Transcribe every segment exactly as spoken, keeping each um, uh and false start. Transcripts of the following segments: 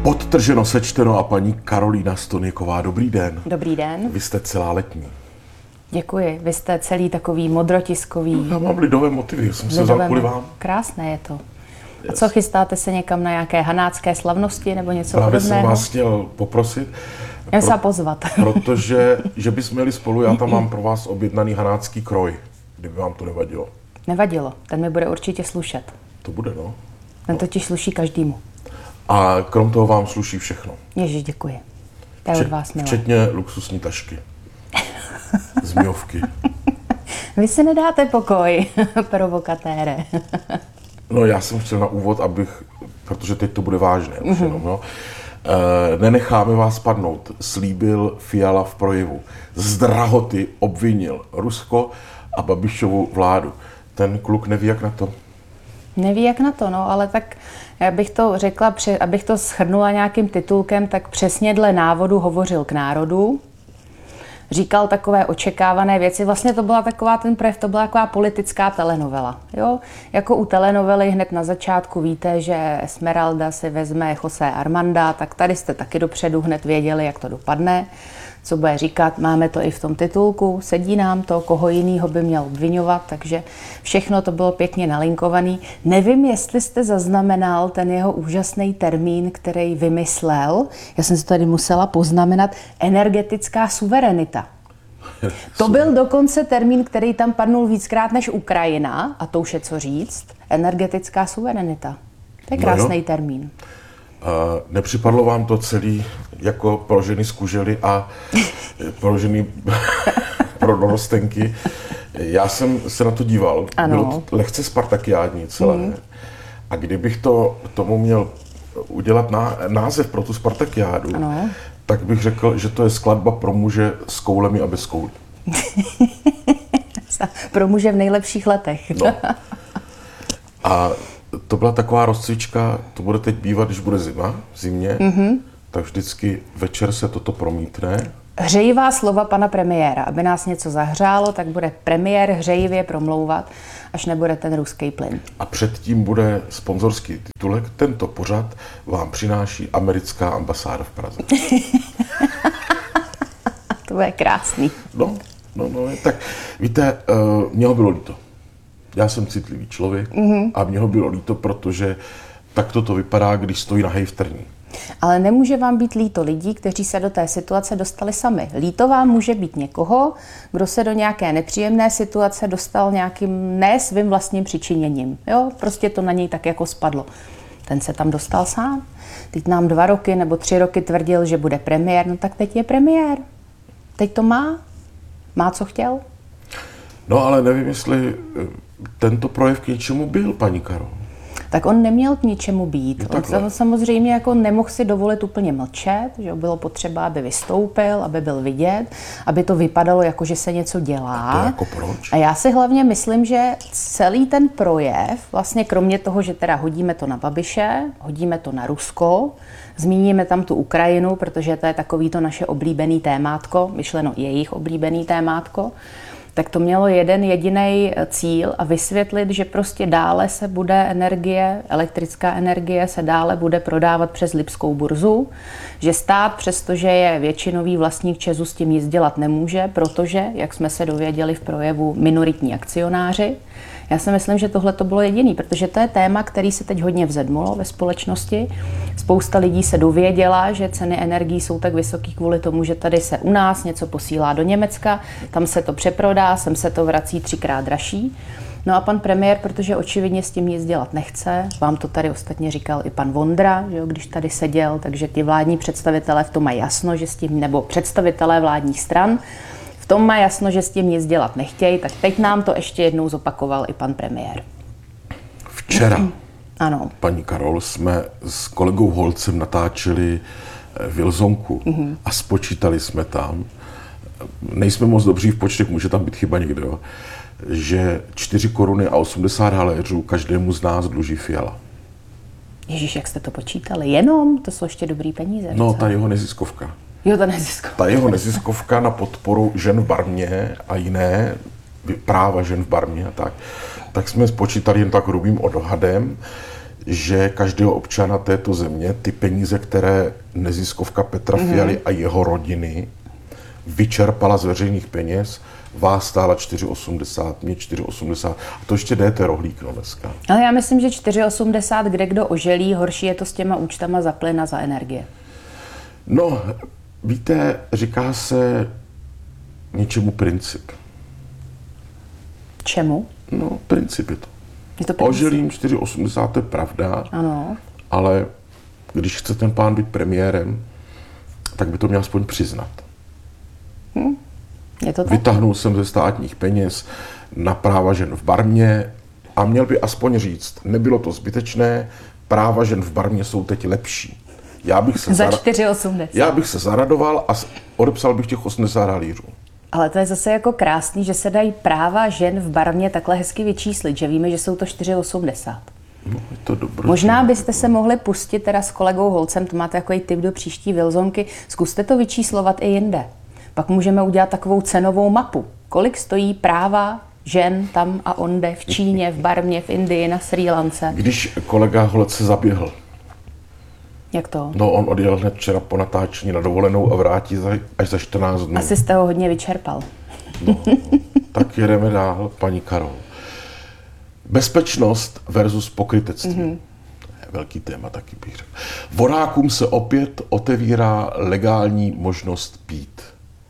Podtrženo, sečteno a paní Karolína Stonyková, dobrý den. Dobrý den. Vy jste celá letní. Děkuji, vy jste celý takový modrotiskový. Já mám lidové motivy, jsem se vzal kvůli vám. Krásné je to. A co, chystáte se někam na nějaké hanácké slavnosti nebo něco Právě podobného? jsem vás chtěl poprosit. Já pro, se pozvat. Protože, že bychom jeli spolu, já tam mám pro vás objednaný hanácký kroj, kdyby vám to nevadilo. Nevadilo, ten mi bude určitě slušet. To bude, no. Ten totiž sluší každému. A krom toho vám sluší všechno. Ježiš, děkuji. To je od vás milé. Včetně luxusní tašky. Zmijovky. Vy si nedáte pokoj, provokatére. No, já jsem chtěl na úvod, abych, protože teď to bude vážné už mm-hmm. jenom, no. E, nenecháme vás padnout, slíbil Fiala v projevu. Z drahoty obvinil Rusko a Babišovu vládu. Ten kluk neví, jak na to. Neví, jak na to, no, ale tak já bych to řekla, abych to shrnula nějakým titulkem, tak přesně dle návodu hovořil k národu. Říkal takové očekávané věci. Vlastně to byla taková, ten projev, to byla taková politická telenovela. Jo? Jako u telenovely hned na začátku víte, že Esmeralda si vezme José Armanda, tak tady jste taky dopředu hned věděli, jak to dopadne. Co bude říkat, máme to i v tom titulku, sedí nám to, koho jinýho by měl obvinovat, takže všechno to bylo pěkně nalinkovaný. Nevím, jestli jste zaznamenal ten jeho úžasný termín, který vymyslel, já jsem si tady musela poznamenat, energetická suverenita. To byl dokonce termín, který tam padnul víckrát než Ukrajina, a to už je co říct, energetická suverenita. To je krásný no termín. Uh, nepřipadlo vám to celý jako pro ženy z kužely a pro ženy pro dorostenky? Já jsem se na to díval, ano. Bylo to lehce spartakiádní celé. Mm. A kdybych to tomu měl udělat ná, název pro tu spartakiádu, ano. tak bych řekl, že to je skladba pro muže s koulemi a bez koulí. Pro muže v nejlepších letech. No. A to byla taková rozcvička, to bude teď bývat, když bude zima, v zimě, mm-hmm. tak vždycky večer se toto promítne. Hřejivá slova pana premiéra, aby nás něco zahřálo, tak bude premiér hřejivě promlouvat, až nebude ten ruský plyn. A předtím bude sponzorský titulek, tento pořad vám přináší americká ambasáda v Praze. To bude krásný. No, no, no, tak víte, uh, mě ho bylo líto. Já jsem citlivý člověk mm-hmm. a mě ho bylo líto, protože tak to vypadá, když stojí nahej v trní. Ale nemůže vám být líto lidí, kteří se do té situace dostali sami. Líto vám může být někoho, kdo se do nějaké nepříjemné situace dostal nějakým ne svým vlastním přičiněním. Jo, prostě to na něj tak jako spadlo. Ten se tam dostal sám. Teď nám dva roky nebo tři roky tvrdil, že bude premiér, no tak teď je premiér. Teď to má. Má, co chtěl. No ale nevím, jestli tento projev k něčemu byl, paní Karol. Tak on neměl k ničemu být. On samozřejmě jako nemohl si dovolit úplně mlčet, že bylo potřeba, aby vystoupil, aby byl vidět, aby to vypadalo jako, že se něco dělá. A to jako proč? A já si hlavně myslím, že celý ten projev, vlastně kromě toho, že teda hodíme to na Babiše, hodíme to na Rusko, zmíníme tam tu Ukrajinu, protože to je takový to naše oblíbený témátko, myšleno jejich oblíbený témátko, tak to mělo jeden jediný cíl a vysvětlit, že prostě dále se bude energie, elektrická energie se dále bude prodávat přes Lipskou burzu, že stát, přestože je většinový vlastník ČEZu, s tím nic dělat nemůže, protože, jak jsme se dověděli v projevu, minoritní akcionáři. Já si myslím, že tohle to bylo jediný, protože to je téma, který se teď hodně vzedmulo ve společnosti. Spousta lidí se dověděla, že ceny energií jsou tak vysoký kvůli tomu, že tady se u nás něco posílá do Německa, tam se to přeprodá, sem se to vrací třikrát dražší. No a pan premiér, protože očividně s tím nic dělat nechce, vám to tady ostatně říkal i pan Vondra, že jo, když tady seděl, takže ti vládní představitelé v tom mají jasno, že s tím, nebo představitelé vládních stran, v tom má jasno, že s tím nic dělat nechtějí, tak teď nám to ještě jednou zopakoval i pan premiér. Včera, ano. paní Karol, jsme s kolegou Holcem natáčeli Wilsonku mm-hmm. a spočítali jsme tam, nejsme moc dobří v počtech, může tam být chyba někde, jo, že čtyři koruny a osmdesát haléřů každému z nás dluží Fiala. Ježíš, jak jste to počítali? Jenom? To jsou ještě dobrý peníze. No, ta jeho neziskovka. Jo, ta neziskovka. Ta jeho neziskovka na podporu žen v Barmě a jiné práva žen v Barmě a tak, tak jsme spočítali jen tak hrubým odhadem, že každého občana této země ty peníze, které neziskovka Petra mm-hmm. Fialy a jeho rodiny vyčerpala z veřejných peněz, vás stála čtyři osmdesát, mě čtyři osmdesát. A to ještě jdete rohlík, no dneska. Ale já myslím, že čtyři osmdesát, kde kdo oželí, horší je to s těma účtama za plyn a za energie. No, víte, říká se něčemu princip. Čemu? No, princip je to. Je to princip. Oželím čtyři osmdesát, to je pravda, ano. Ale když chce ten pán být premiérem, tak by to měl aspoň přiznat. Hm. Je to tak? Vytáhnul jsem ze státních peněz na práva žen v Barmě a měl by aspoň říct, nebylo to zbytečné, práva žen v Barmě jsou teď lepší. Já bych se, za zara... čtyři osmdesát. Já bych se zaradoval a odepsal bych těch osmdesát halířů. Ale to je zase jako krásný, že se dají práva žen v Barmě takhle hezky vyčíslit, že víme, že jsou to čtyři osmdesát. No, je to dobré. Možná byste se mohli pustit teda s kolegou Holcem, to máte takový tip do příští Wilsonky, zkuste to vyčíslovat i jinde. Pak můžeme udělat takovou cenovou mapu. Kolik stojí práva žen tam a onde, v Číně, v Barmě, v Indii, na Srí Lance. Když kolega Holec se zaběhl. Jak to? No, on odjel hned včera po natáčení na dovolenou a vrátí za, až za čtrnáct dnů. Asi jste ho hodně vyčerpal. No, tak jedeme dál, paní Karol. Bezpečnost versus pokrytectví. Mm-hmm. To je velký téma taky, bych řekl. Vodákům se opět otevírá legální možnost pít.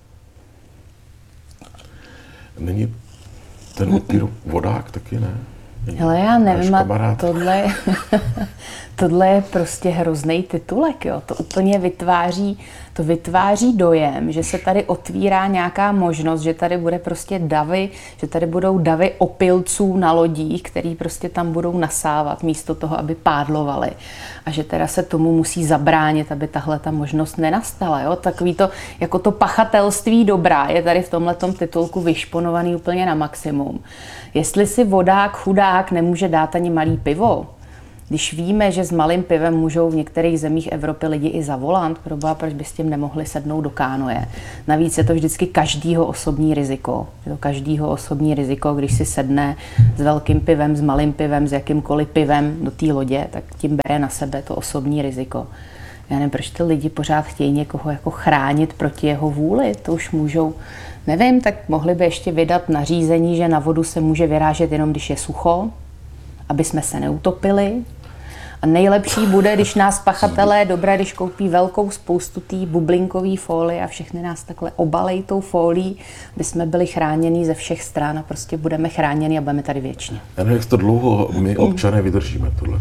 Není ten upír vodák taky, ne? Hele, já nevím, a tohle, tohle je prostě hrozný titulek, jo. To úplně vytváří, to vytváří dojem, že se tady otvírá nějaká možnost, že tady bude prostě davy, že tady budou davy opilců na lodích, který prostě tam budou nasávat místo toho, aby pádlovali. A že teda se tomu musí zabránit, aby tahle ta možnost nenastala, jo. Takový to, jako to pachatelství dobrá je tady v tomhletom titulku vyšponovaný úplně na maximum. Jestli si vodák, chudák nemůže dát ani malý pivo, když víme, že s malým pivem můžou v některých zemích Evropy lidi i za volant, proboha, proč by s tím nemohli sednout do kánoje. Navíc je to vždycky každýho osobní riziko. Je to každýho osobní riziko, když si sedne s velkým pivem, s malým pivem, s jakýmkoliv pivem do té lodě, tak tím bere na sebe to osobní riziko. Já nevím, proč ty lidi pořád chtějí někoho jako chránit proti jeho vůli. To už můžou, nevím, tak mohli by ještě vydat nařízení, že na vodu se může vyrážet jenom, když je sucho, aby jsme se neutopili. A nejlepší bude, když nás pachatelé dobré, když koupí velkou spoustu té bublinkové folie a všechny nás takhle obalej tou folií, aby jsme byli chráněni ze všech stran a prostě budeme chráněni a budeme tady věčně. Já nevím, jak to dlouho my občané vydržíme tohle.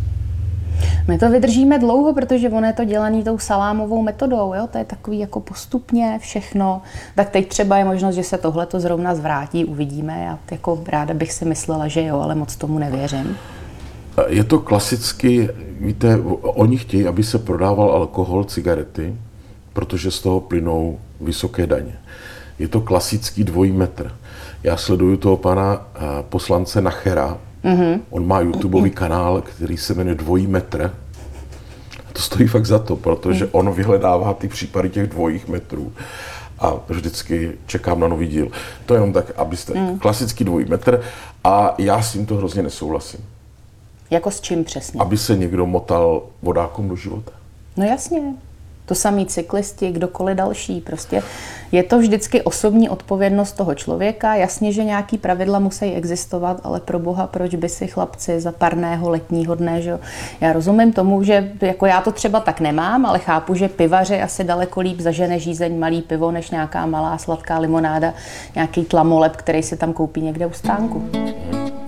My to vydržíme dlouho, protože ono je to dělané tou salámovou metodou, jo? To je takový jako postupně všechno. Tak teď třeba je možnost, že se tohleto zrovna zvrátí, uvidíme. Já jako ráda bych si myslela, že jo, ale moc tomu nevěřím. Je to klasicky, víte, oni chtějí, aby se prodával alkohol, cigarety, protože z toho plynou vysoké daně. Je to klasický dvojí metr. Já sleduju toho pana poslance Nachera, mm-hmm. On má YouTubeový kanál, který se jmenuje Dvojí metr. To stojí fakt za to, protože on vyhledává ty případy těch dvojích metrů a vždycky čekám na nový díl. To je jenom tak, abyste... Mm. Klasický dvojí metr a já s tím to hrozně nesouhlasím. Jako s čím přesně? Aby se někdo motal vodákům do života. No jasně. To samý cyklisti, kdokoliv další. Prostě je to vždycky osobní odpovědnost toho člověka. Jasně, že nějaký pravidla musí existovat, ale pro boha, proč by si chlapci za parného letního dne, že já rozumím tomu, že jako já to třeba tak nemám, ale chápu, že pivaři asi daleko líp zažene žízeň malý pivo, než nějaká malá sladká limonáda, nějaký tlamolep, který si tam koupí někde u stánku.